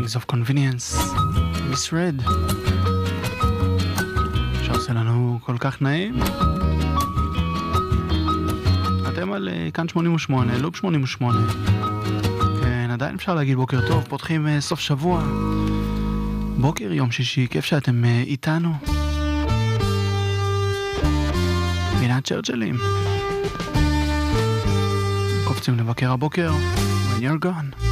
Gangs of Convenience, Misread, שעושה לנו כל כך נעים. אתם על כאן 88, לופ 88. כן, עדיין אפשר להגיד בוקר טוב, פותחים סוף שבוע. בוקר יום שישי, כיף שאתם איתנו. פינת צ'רצ'לים. קופצים לבקר הבוקר, when you're gone.